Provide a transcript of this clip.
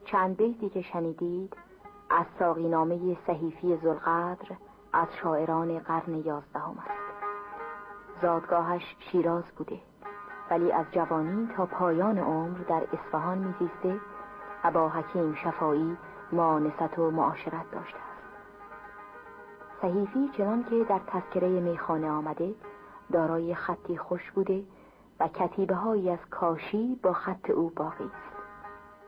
چند بیتی که شنیدید از ساقینامه صحیفی ذوالقدر از شاعران قرن 11 است. زادگاهش شیراز بوده، ولی از جوانی تا پایان عمر در اصفهان میزیسته و با حکیم شفاعی مؤانست و معاشرت داشته است. صحیفی چنان که در تذکره میخانه آمده دارای خطی خوش بوده و کتیبه هایی از کاشی با خط او باقی است.